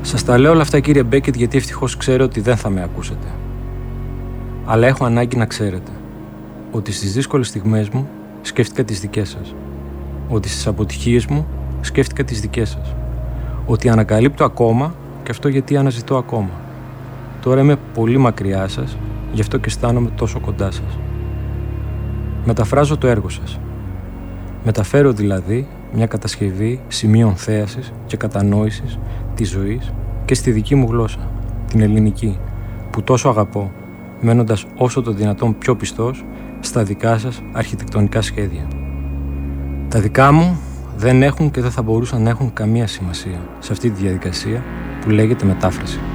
Σας τα λέω όλα αυτά, κύριε Μπέκετ, γιατί ευτυχώς ξέρω ότι δεν θα με ακούσετε. Αλλά έχω ανάγκη να ξέρετε ότι στις δύσκολες στιγμές μου σκέφτηκα τις δικές σας. Ότι στις αποτυχίες μου σκέφτηκα τις δικές σας. Ότι ανακαλύπτω ακόμα, και αυτό γιατί αναζητώ ακόμα. Τώρα είμαι πολύ μακριά σας, γι' αυτό και αισθάνομαι τόσο κοντά σας. Μεταφράζω το έργο σας. Μεταφέρω δηλαδή μια κατασκευή σημείων θέασης και κατανόησης της ζωής και στη δική μου γλώσσα, την ελληνική, που τόσο αγαπώ, μένοντας όσο το δυνατόν πιο πιστός στα δικά σας αρχιτεκτονικά σχέδια. Τα δικά μου δεν έχουν και δεν θα μπορούσαν να έχουν καμία σημασία σε αυτή τη διαδικασία που λέγεται μετάφραση.